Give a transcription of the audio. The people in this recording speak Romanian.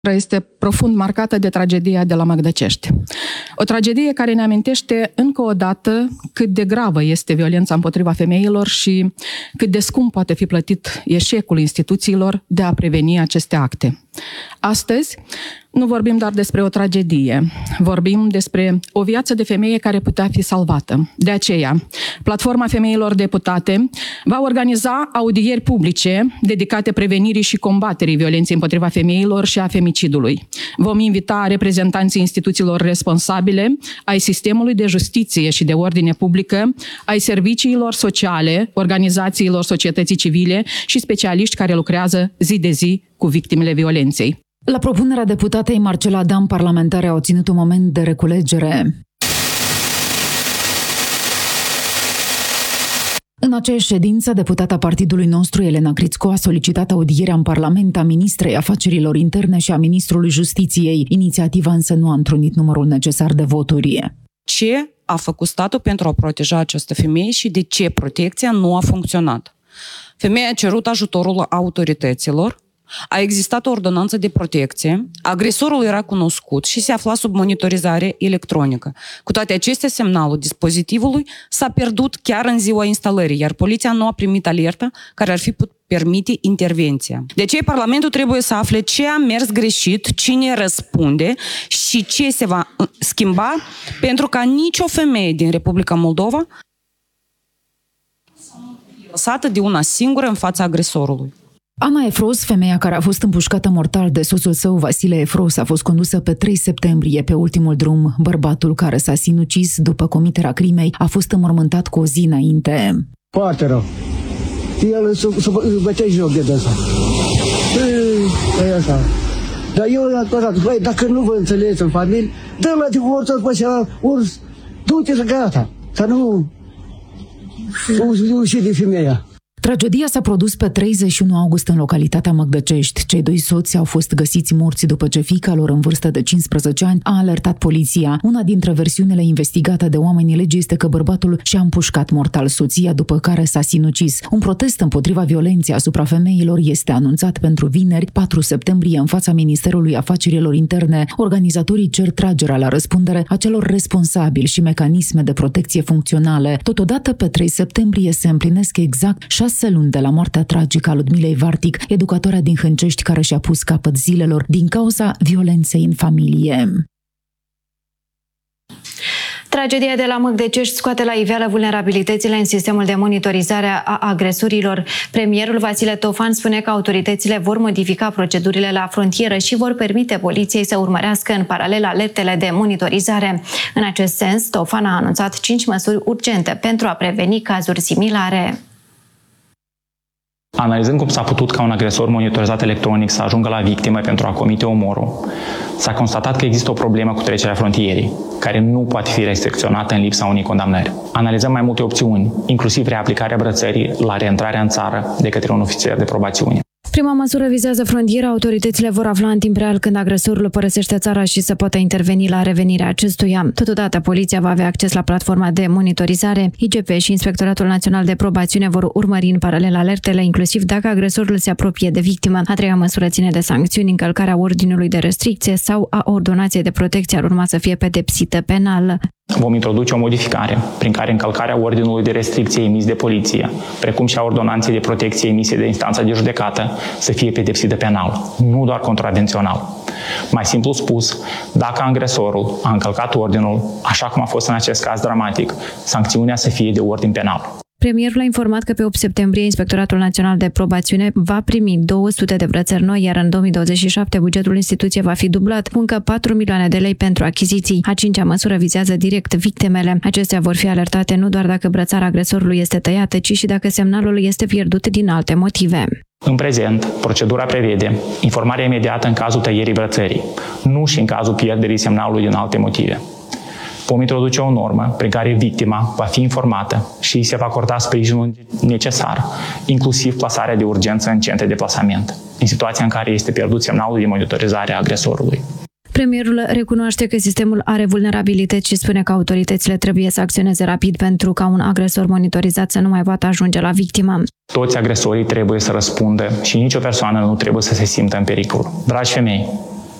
Este profund marcată de tragedia de la Măgdăcești. O tragedie care ne amintește încă o dată cât de gravă este violența împotriva femeilor și cât de scump poate fi plătit eșecul instituțiilor de a preveni aceste acte. Astăzi nu vorbim doar despre o tragedie, vorbim despre o viață de femeie care putea fi salvată. De aceea, Platforma Femeilor Deputate va organiza audieri publice dedicate prevenirii și combaterii violenței împotriva femeilor și a femicidului. Vom invita reprezentanții instituțiilor responsabile, ai sistemului de justiție și de ordine publică, ai serviciilor sociale, organizațiilor societății civile și specialiști care lucrează zi de zi cu victimele violenței. La propunerea deputatei Marcela Adam, parlamentare au ținut un moment de reculegere. În aceeași ședință, deputata partidului nostru, Elena Crițco, a solicitat audierea în Parlament a ministrei afacerilor interne și a ministrului Justiției. Inițiativa însă nu a întrunit numărul necesar de voturi. Ce a făcut statul pentru a proteja această femeie și de ce protecția nu a funcționat? Femeia a cerut ajutorul autorităților, a existat o ordonanță de protecție, agresorul era cunoscut și se afla sub monitorizare electronică. Cu toate acestea, semnalul dispozitivului s-a pierdut chiar în ziua instalării, iar poliția nu a primit alertă care ar fi putut permite intervenția. De aceea, Parlamentul trebuie să afle ce a mers greșit, cine răspunde și ce se va schimba pentru ca nicio femeie din Republica Moldova să nu fie lăsată de una singură în fața agresorului. Ana Efros, femeia care a fost împușcată mortal de soțul său, Vasile Efros, a fost condusă pe 3 septembrie pe ultimul drum. Bărbatul care s-a sinucis după comiterea crimei a fost înmormântat cu o zi înainte. Foarte rău. El îți bătea joc de dânsa. E așa. Dar eu i-am spus, băi, dacă nu vă înțelegeți în familie, dă-l la divorț, după ce urs, du-te și gata. Să nu uși de femeia. Tragedia s-a produs pe 31 august în localitatea Măgdăcești. Cei 2 soți au fost găsiți morți după ce fiica lor în vârstă de 15 ani a alertat poliția. Una dintre versiunile investigate de oamenii legii este că bărbatul și-a împușcat mortal soția, după care s-a sinucis. Un protest împotriva violenței asupra femeilor este anunțat pentru vineri, 4 septembrie, în fața Ministerului Afacerilor Interne. Organizatorii cer tragerea la răspundere a celor responsabili și mecanisme de protecție funcționale. Totodată, pe 3 septembrie se împlinesc exact 6 luni de la moartea tragică a Ludmilei Vartic, educatoarea din Hâncești care și-a pus capăt zilelor din cauza violenței în familie. Tragedia de la Măgdăcești scoate la iveală vulnerabilitățile în sistemul de monitorizare a agresorilor. Premierul Vasile Tofan spune că autoritățile vor modifica procedurile la frontieră și vor permite poliției să urmărească în paralel alertele de monitorizare. În acest sens, Tofan a anunțat 5 măsuri urgente pentru a preveni cazuri similare. Analizând cum s-a putut ca un agresor monitorizat electronic să ajungă la victimă pentru a comite omorul, s-a constatat că există o problemă cu trecerea frontierii, care nu poate fi restricționată în lipsa unei condamnări. Analizăm mai multe opțiuni, inclusiv reaplicarea brățării la reîntrarea în țară de către un ofițer de probațiune. Prima măsură vizează frontiera. Autoritățile vor afla în timp real când agresorul părăsește țara și să poată interveni la revenirea acestuia. Totodată, poliția va avea acces la platforma de monitorizare. IGP și Inspectoratul Național de Probațiune vor urmări în paralel alertele, inclusiv dacă agresorul se apropie de victimă. A treia măsură ține de sancțiuni. Încălcarea ordinului de restricție sau a ordonației de protecție ar urma să fie pedepsită penal. Vom introduce o modificare prin care încălcarea ordinului de restricție emis de poliție, precum și a ordonanței de protecție emise de instanța de judecată, să fie pedepsită penal, nu doar contravențional. Mai simplu spus, dacă agresorul a încălcat ordinul, așa cum a fost în acest caz dramatic, sancțiunea să fie de ordin penal. Premierul a informat că pe 8 septembrie Inspectoratul Național de Probațiune va primi 200 de brățări noi, iar în 2027 bugetul instituției va fi dublat cu încă 4 milioane de lei pentru achiziții. A 5-a măsură vizează direct victimele. Acestea vor fi alertate nu doar dacă brățara agresorului este tăiată, ci și dacă semnalul este pierdut din alte motive. În prezent, procedura prevede informarea imediată în cazul tăierii brățării, nu și în cazul pierderii semnalului din alte motive. Vom introduce o normă prin care victima va fi informată și îi se va acorda sprijinul necesar, inclusiv plasarea de urgență în centre de plasament, în situația în care este pierdut semnalul de monitorizare a agresorului. Premierul recunoaște că sistemul are vulnerabilități și spune că autoritățile trebuie să acționeze rapid pentru ca un agresor monitorizat să nu mai poată ajunge la victimă. Toți agresorii trebuie să răspundă și nicio persoană nu trebuie să se simtă în pericol. Dragi femei,